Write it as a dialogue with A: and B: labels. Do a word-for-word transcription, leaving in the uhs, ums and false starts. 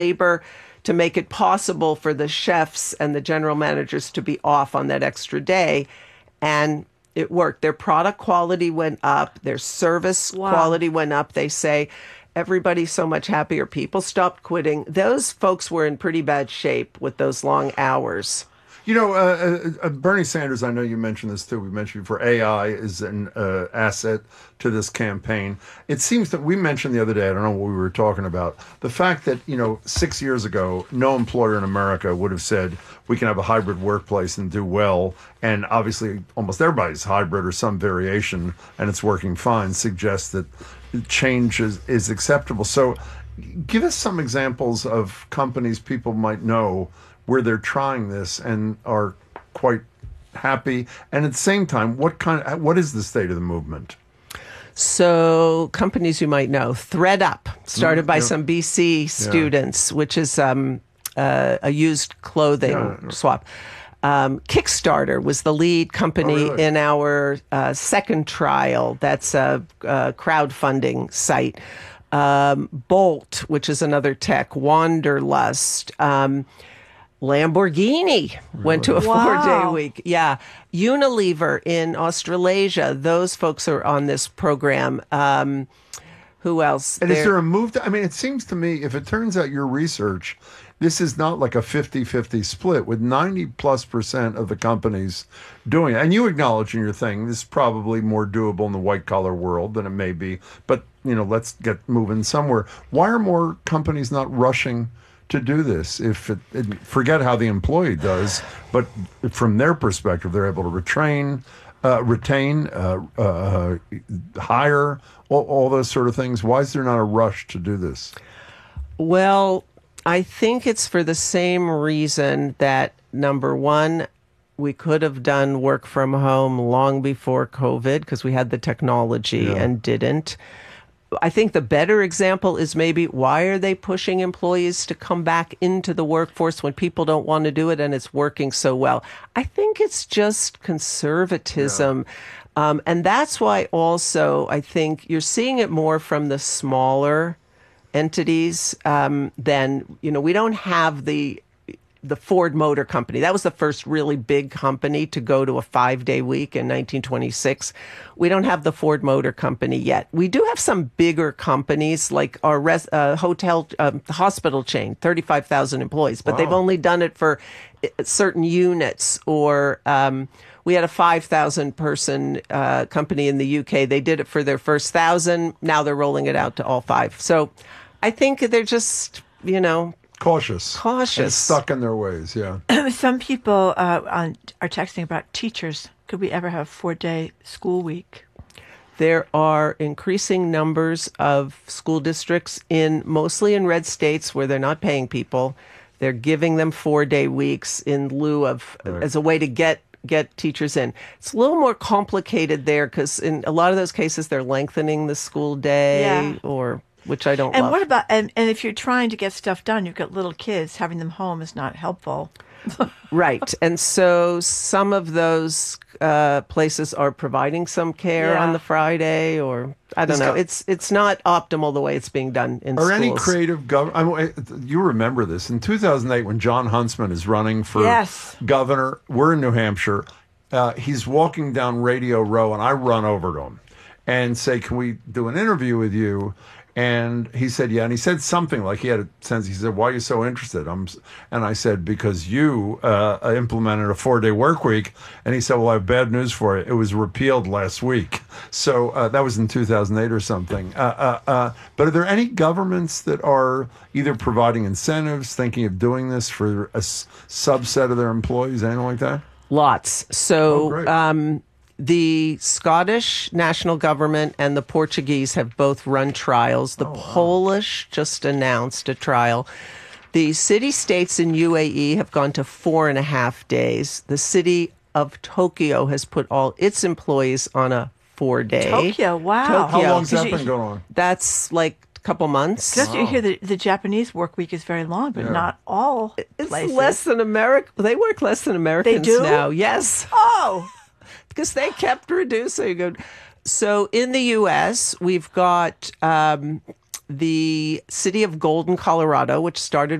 A: labor to make it possible for the chefs and the general managers to be off on that extra day. And it worked. Their product quality went up. Their service wow. quality went up. They say everybody's so much happier. People stopped quitting. Those folks were in pretty bad shape with those long hours.
B: You know, uh, uh, Bernie Sanders, I know you mentioned this too. We mentioned before, A I is an uh, asset to this campaign. It seems that we mentioned the other day, I don't know what we were talking about, the fact that, you know, six years ago, no employer in America would have said we can have a hybrid workplace and do well. And obviously, almost everybody's hybrid or some variation, and it's working fine, suggests that change is, is acceptable. So give us some examples of companies people might know where they're trying this and are quite happy. And at the same time, what kind of, what is the state of the movement?
A: So companies you might know, ThreadUp, started mm, by
B: yeah.
A: some B C students, yeah. which is um, uh, a used clothing yeah. swap. Um, Kickstarter was the lead company oh, really? in our uh, second trial. That's a, a crowdfunding site. Um, Bolt, which is another tech, Wanderlust, um, Lamborghini really? went to a wow. four-day week. Yeah. Unilever in Australasia. Those folks are on this program. Um, who else?
B: And there? Is there a move to, I mean, it seems to me, if it turns out your research, this is not like a fifty-fifty split with ninety plus percent of the companies doing it. And you acknowledge in your thing, this is probably more doable in the white collar world than it may be. But, you know, let's get moving somewhere. Why are more companies not rushing to do this? If it, it, forget how the employee does, but from their perspective, they're able to retrain, uh, retain, uh, uh, hire, all, all those sort of things. Why is there not a rush to do this?
A: Well, I think it's for the same reason that, number one, we could have done work from home long before COVID because we had the technology yeah. and didn't. I think the better example is maybe why are they pushing employees to come back into the workforce when people don't want to do it and it's working so well? I think it's just conservatism. Yeah. Um, and that's why also I think you're seeing it more from the smaller entities um, than, you know, we don't have the the Ford Motor Company. That was the first really big company to go to a five-day week in nineteen twenty-six. We don't have the Ford Motor Company yet. We do have some bigger companies like our res- uh, hotel, uh, hospital chain, thirty-five thousand employees, but wow. they've only done it for certain units. Or um, we had a five thousand person uh, company in the U K. They did it for their first thousand. Now they're rolling it out to all five. So I think they're just, you know,
B: Cautious.
A: Cautious.
B: And stuck in their ways, yeah.
C: Some people uh, on, are texting about teachers. Could we ever have a four-day school week?
A: There are increasing numbers of school districts in mostly in red states where they're not paying people. They're giving them four-day weeks in lieu of right. as a way to get get teachers in. It's a little more complicated there because in a lot of those cases they're lengthening the school day yeah. or which I don't
C: and
A: love.
C: what about, and, and if you're trying to get stuff done, you've got little kids, having them home is not helpful.
A: Right. And so some of those uh, places are providing some care yeah. on the Friday or, I don't it's know. Got, it's it's not optimal the way it's being done in
B: are
A: schools.
B: Are any creative government, you remember this, in two thousand eight when John Huntsman is running for
C: yes.
B: governor, we're in New Hampshire, uh, he's walking down Radio Row and I run over to him and say, can we do an interview with you? And he said, yeah. And he said something like he had a sense. He said, why are you so interested? I'm, and I said, because you uh, implemented a four-day work week. And he said, well, I have bad news for you. It was repealed last week. So uh, that was in two thousand eight or something. Uh, uh, uh, but are there any governments that are either providing incentives, thinking of doing this for a s- subset of their employees, anything like that?
A: Lots. So...
B: Oh, great.
A: Um, The Scottish national government and the Portuguese have both run trials. The oh, wow. Polish just announced a trial. The city-states in U A E have gone to four and a half days. The city of Tokyo has put all its employees on a four-day.
C: Tokyo, wow.
A: Tokyo.
B: How long's that been going on?
A: That's like a couple months.
C: Because
B: wow.
C: you hear the, the Japanese work week is very long, but
B: yeah.
C: not all
A: It's
C: places.
A: less than America. They work less than Americans
C: they do?
A: now. Yes.
C: Oh!
A: Because they kept reducing. So in the U S, we've got um, the city of Golden, Colorado, which started